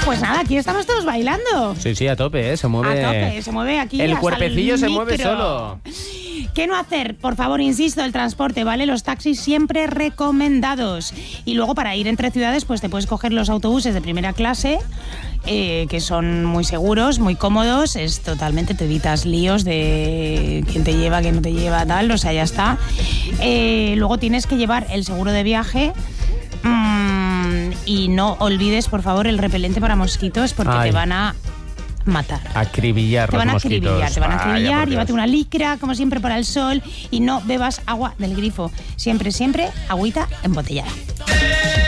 Pues nada, aquí estamos todos bailando. Sí, a tope, se mueve. A tope, se mueve aquí. El hasta cuerpecillo el se micro. mueve solo. ¿Qué no hacer? Por favor, insisto, el transporte, ¿vale? Los taxis siempre recomendados. Y luego para ir entre ciudades, pues te puedes coger los autobuses de primera clase, que son muy seguros, muy cómodos. Es totalmente, te evitas líos de quién te lleva, quién no te lleva, tal. O sea, ya está. Luego tienes que llevar el seguro de viaje. Y no olvides, por favor, el repelente para mosquitos porque te van a matar. Acribillar los mosquitos. Te van a acribillar, llévate una licra, como siempre, para el sol y no bebas agua del grifo. Siempre, agüita embotellada.